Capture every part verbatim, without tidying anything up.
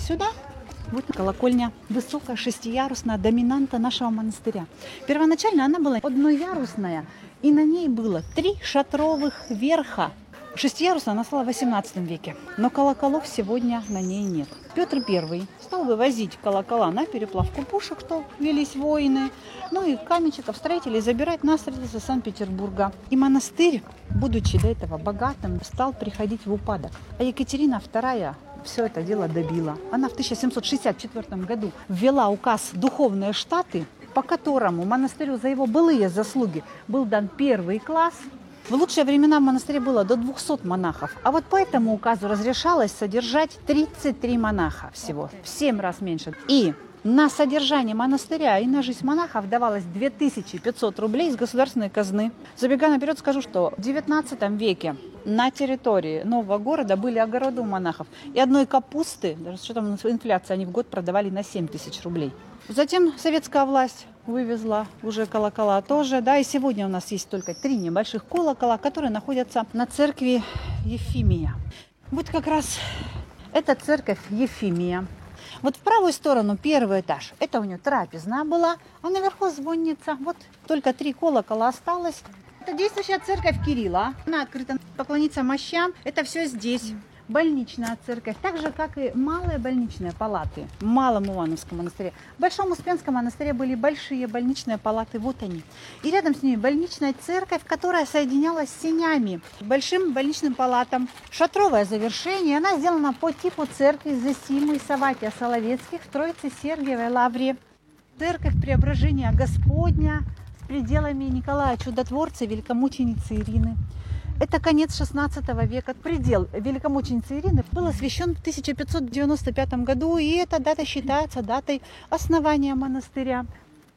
сюда. Вот колокольня, высокая шестиярусная доминанта нашего монастыря. Первоначально она была одноярусная, и на ней было три шатровых верха. Шестиярусная она стала в восемнадцатом веке, но колоколов сегодня на ней нет. Петр Первый стал вывозить колокола на переплавку пушек, что велись войны, ну и каменщиков, строителей забирать на строительство Санкт-Петербурга. И монастырь, будучи до этого богатым, стал приходить в упадок. А Екатерина Вторая все это дело добила. Она в тысяча семьсот шестьдесят четвёртом году ввела указ «Духовные штаты», по которому монастырю за его былые заслуги был дан первый класс. В лучшие времена в монастыре было до двухсот монахов, а вот по этому указу разрешалось содержать тридцать три монаха всего, в семь раз меньше. И на содержание монастыря и на жизнь монахов давалось две тысячи пятьсот рублей из государственной казны. Забегая наперед, скажу, что в девятнадцатом веке на территории нового города были огороды у монахов, и одной капусты, даже с учетом инфляции, они в год продавали на семь тысяч рублей. Затем советская власть вывезла уже колокола тоже, да, и сегодня у нас есть только три небольших колокола, которые находятся на церкви Ефимия. Вот как раз эта церковь Ефимия. Вот в правую сторону первый этаж, это у нее трапезная была, а наверху звонница. Вот только три колокола осталось. Это действующая церковь Кирилла. Она открыта поклониться мощам. Это все здесь. Больничная церковь, так же, как и малые больничные палаты в Малом Ивановском монастыре. В Большом Успенском монастыре были большие больничные палаты, вот они. И рядом с ними больничная церковь, которая соединялась с сенями, большим больничным палатам. Шатровое завершение, она сделана по типу церкви Зосимы и Саватия Соловецких в Троице-Сергиевой Лавре. Церковь Преображения Господня с пределами Николая Чудотворца, великомученицы Ирины. Это конец шестнадцатого века. Предел великомученицы Ирины был освящен в тысяча пятьсот девяносто пятом году, и эта дата считается датой основания монастыря.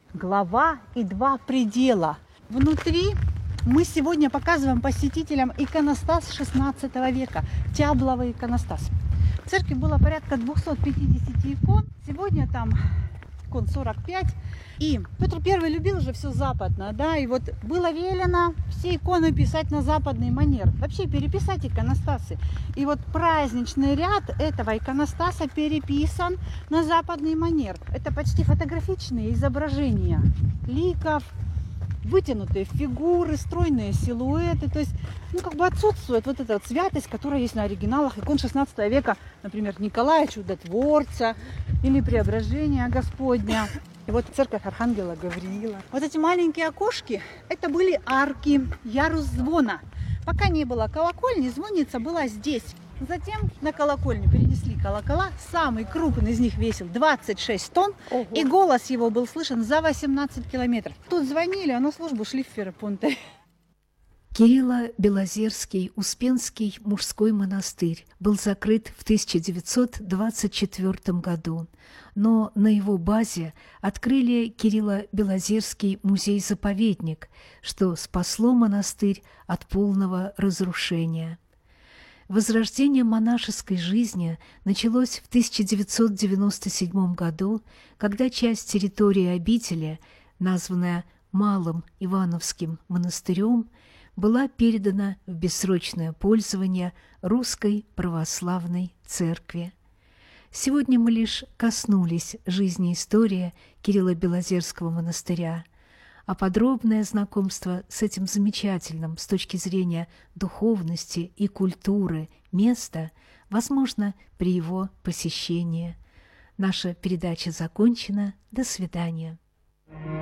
Глава и два предела. Внутри мы сегодня показываем посетителям иконостас шестнадцатого века, тябловый иконостас. В церкви было порядка двухсот пятидесяти икон, сегодня там икон сорок пять. И Петр Первый любил же все западное, да, и вот было велено все иконы писать на западный манер, вообще переписать иконостасы. И вот праздничный ряд этого иконостаса переписан на западный манер. Это почти фотографичные изображения ликов, вытянутые фигуры, стройные силуэты, то есть, ну, как бы отсутствует вот эта вот святость, которая есть на оригиналах икон шестнадцатого века, например, Николая Чудотворца или Преображения Господня. И вот церковь Архангела Гавриила. Вот эти маленькие окошки, это были арки, ярус звона. Пока не было колокольни, звонница была здесь. Затем на колокольню перенесли колокола. Самый крупный из них весил двадцать шесть тонн. Ого. И голос его был слышен за восемнадцать километров. Тут звонили, а на службу шли в Ферапонте. Кирилло-Белозерский Успенский мужской монастырь был закрыт в тысяча девятьсот двадцать четвёртом году, но на его базе открыли Кирилло-Белозерский музей-заповедник, что спасло монастырь от полного разрушения. Возрождение монашеской жизни началось в тысяча девятьсот девяносто седьмом году, когда часть территории обители, названная Малым Ивановским монастырем, была передана в бессрочное пользование Русской Православной Церкви. Сегодня мы лишь коснулись жизни и истории Кирилло-Белозерского монастыря, а подробное знакомство с этим замечательным с точки зрения духовности и культуры места возможно при его посещении. Наша передача закончена. До свидания.